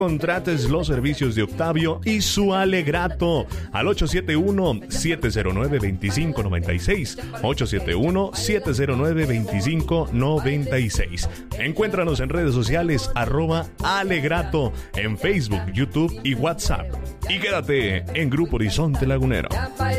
Contrates los servicios de Octavio y su Alegrato al 871-709-2596, 871-709-2596. Encuéntranos en redes sociales @Alegrato, en Facebook, YouTube y WhatsApp. Y quédate en Grupo Horizonte Lagunero.